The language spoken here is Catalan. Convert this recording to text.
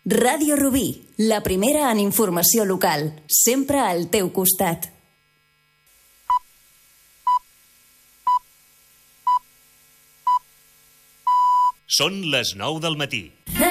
Ràdio Rubí, la primera en informació local, sempre al teu costat. Són les 9 del matí.